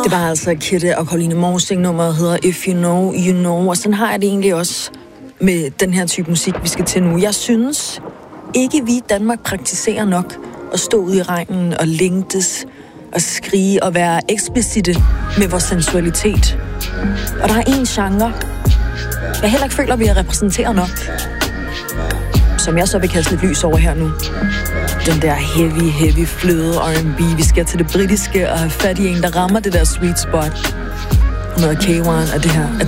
Det var altså Kidde og Coline Morsing, nummeret hedder If You Know, You Know. Og sådan har jeg det egentlig også med den her type musik, vi skal til nu. Jeg synes ikke, vi i Danmark praktiserer nok at stå ude i regnen og længtes og skrige og være eksplicite med vores sensualitet. Og der er en genre, jeg heller ikke føler, vi er repræsenteret nok, som jeg så vil kaste lidt lys over her nu. Den der heavy fløde R&B. Vi skal til det britiske og have fat i en, der rammer det der sweet spot. Noget K1 og det her er